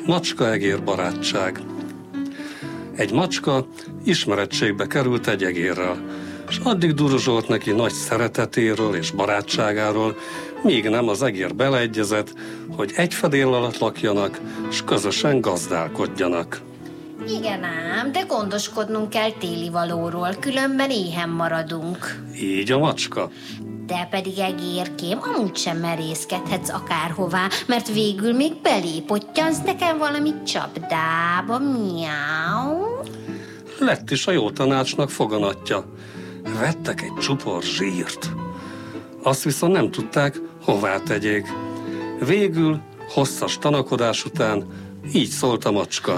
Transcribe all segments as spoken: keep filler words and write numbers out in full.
Macska-egér barátság. Egy macska ismerettségbe került egy egérrel, és addig duruzsolt neki nagy szeretetéről és barátságáról, míg nem az egér beleegyezett, hogy egy fedél alatt lakjanak, és közösen gazdálkodjanak. Igen ám, de gondoskodnunk kell téli valóról, különben éhen maradunk. Így a macska. Te pedig egérkém, amúgy sem merészkedhetsz akárhová, mert végül még belépottyansz nekem valami csapdába, miau. Lett is a jó tanácsnak foganatja. Vettek egy csupor zsírt. Azt viszont nem tudták, hová tegyék. Végül, hosszas tanakodás után így szólt a macska.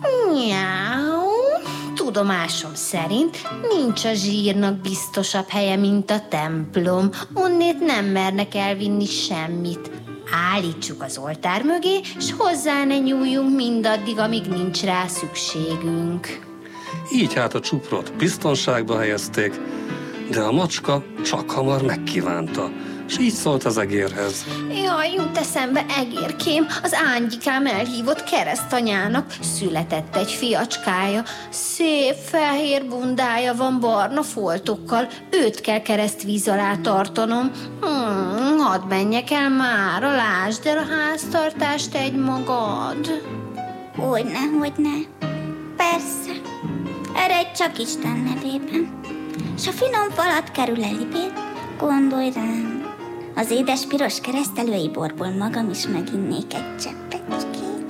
Miau. Tudomásom szerint nincs a zsírnak biztosabb helye, mint a templom. Onnét nem mernek elvinni semmit. Állítsuk az oltár mögé, s hozzá ne nyúljunk mindaddig, amíg nincs rá szükségünk. Így hát a csuprot biztonságba helyezték, de a macska csak hamar megkívánta, s így szólt az egérhez. Jaj, jut eszembe, egérkém, az Ángyikám elhívott keresztanyának. Született egy fiacskája, szép fehér bundája van barna foltokkal, őt kell keresztvíz alá tartanom. Hmm, hadd menjek el mára, lásd el a háztartást egy magad. Hogyne, hogyne. Persze. Eredj csak Isten nevében. S a finom falat kerül elibéd, gondolj rám. Az édes piros keresztelői borból magam is meginnék egy cseppecskét.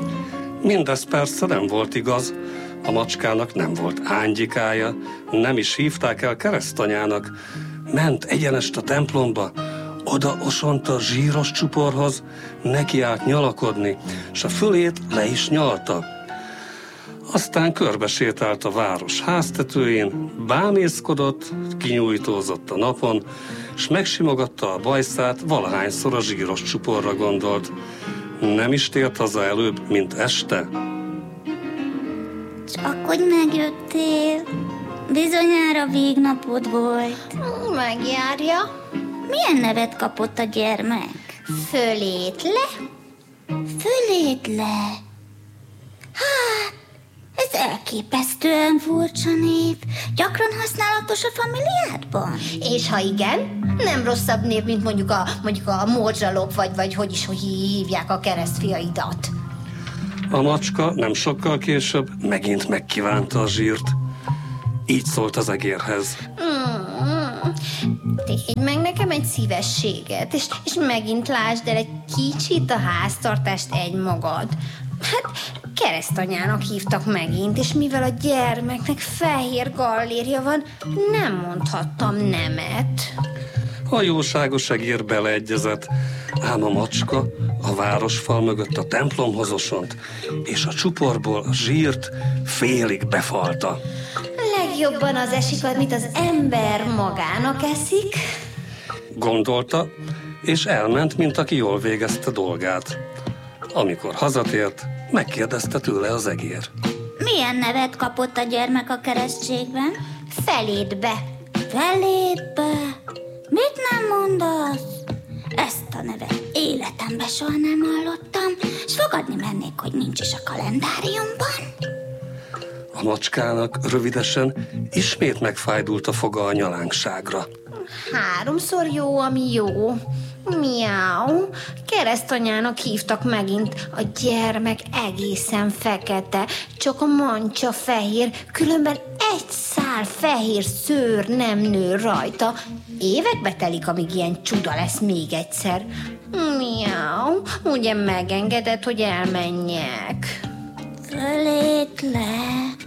Mindez persze nem volt igaz. A macskának nem volt Ángyikája, nem is hívták el keresztanyának. Ment egyenest a templomba, oda osont a zsíros csuporhoz, neki állt nyalakodni, s a fülét le is nyalta. Aztán körbesétált a város háztetőjén, bámészkodott, kinyújtózott a napon, s megsimogatta a bajszát, valahányszor a zsíros csuporra gondolt. Nem is tért haza előbb, mint este. Csak hogy megjöttél, bizonyára végnapod volt. Megjárja. Milyen nevet kapott a gyermek? Fölétle? Fölétle? Hát, ez elképesztően furcsa név. Gyakran használatos a familiádban? És ha igen, nem rosszabb név, mint mondjuk a, mondjuk a morzsalop, vagy, vagy hogy is, hogy hívják a keresztfiaidat. A macska nem sokkal később megint megkívánta a zsírt. Így szólt az egérhez. Mm, tégy meg nekem egy szívességet, és, és megint lásd el egy kicsit a háztartást egymagad. Hát keresztanyának hívtak megint, és mivel a gyermeknek fehér gallérja van, nem mondhattam nemet. A jóságos egér beleegyezett, ám a macska a városfal mögött a templomhoz osont, és a csuporból a zsírt félig befalta. Legjobban az esik, amit az ember magának eszik, Gondolta, és elment, mint aki jól végezte dolgát. Amikor hazatért, megkérdezte tőle az egér. Milyen nevet kapott a gyermek a keresztségben? felédbe. Felétbe? Mit nem mondasz? Ezt a nevet életemben soha nem hallottam, és fogadni mennék, hogy nincs is a kalendáriumban. A macskának rövidesen ismét megfájdult a foga a nyalánkságra. Háromszor jó, ami jó. Miau. Keresztanyának hívtak megint. A gyermek egészen fekete, csak a mancsa fehér, különben egy szál fehér szőr nem nő rajta. Évekbe telik, amíg ilyen csuda lesz még egyszer. Miau. Ugye megengedett, hogy elmenjek? Fölétle,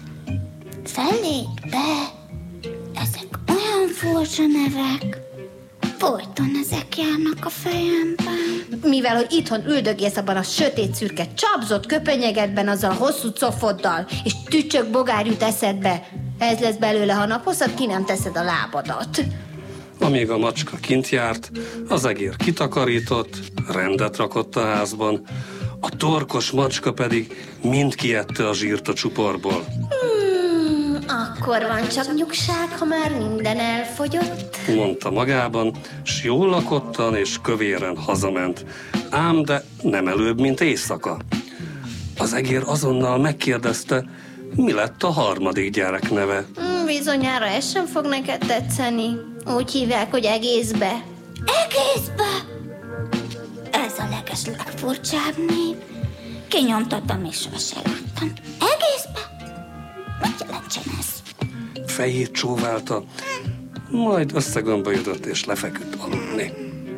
felétbe, ezek olyan furcsa nevek. Folyton ezek járnak a fejemben. Mivel, hogy itthon üldögélsz abban a sötét szürke csapzott köpenyegedben azzal a hosszú cofoddal, és tücsök bogár jut eszedbe, ez lesz belőle, ha naphosszat ki nem teszed a lábadat. Amíg a macska kint járt, az egér kitakarított, rendet rakott a házban, a torkos macska pedig mind kiette a zsírt a csuporból. Hmm, akkor van csak nyugság, ha már minden elfogyott, Mondta magában, s jól lakottan és kövéren hazament, ám de nem előbb, mint éjszaka. Az egér azonnal megkérdezte, mi lett a harmadik gyerek neve. Bizonyára ez sem fog neked tetszeni. Úgy hívják, hogy egészbe. Egészbe? Ez a leges legfurcsább név. Kinyomtattam és sose láttam. Egészbe? Mit jelentsen ez? Fejét csóválta, majd összegömbölyödött és lefeküdt aludni.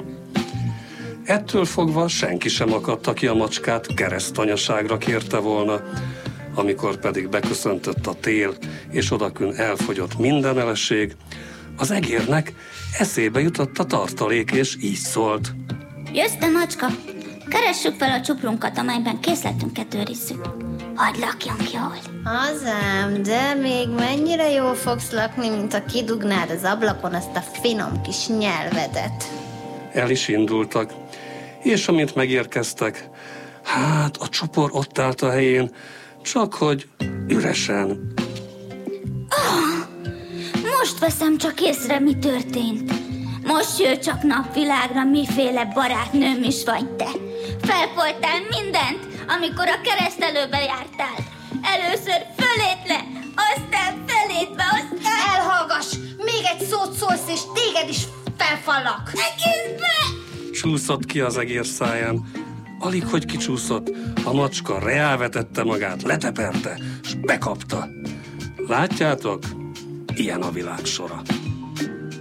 Ettől fogva senki sem akadta ki a macskát, keresztanyaságra kérte volna. Amikor pedig beköszöntött a tél, és odakün elfogyott minden eleség, az egérnek eszébe jutott a tartalék, és így szólt. Jössz, te macska? Keressük fel a csuprunkat, amelyben készletünket őrizzük. Hadd lakjunk jól. Azám, de még mennyire jól fogsz lakni, mint ha kidugnád az ablakon azt a finom kis nyelvedet. El is indultak, és amint megérkeztek, hát a csupor ott állt a helyén, csak hogy üresen. Oh, most veszem csak észre, mi történt. Most jött csak napvilágra, miféle barátnőm is vagy te. Felfoltál mindent, amikor a keresztelőbe jártál. Először fölétre, aztán felétbe, aztán... Elhallgass! Még egy szót szólsz, és téged is felfallak! Egészbe! Csúszott ki az egér száján. Alig, hogy kicsúszott, a macska reálvetette magát, leteperte, s bekapta. Látjátok? Ilyen a világ sora.